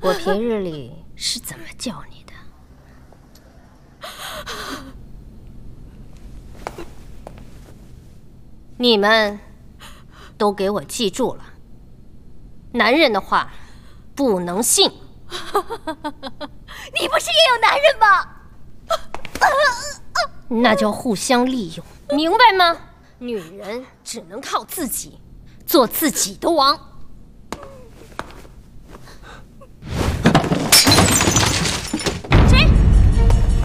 我平日里是怎么教你的？你们都给我记住了，男人的话不能信。 你不是也有男人吗？ 那叫互相利用，明白吗？女人只能靠自己，做自己的王。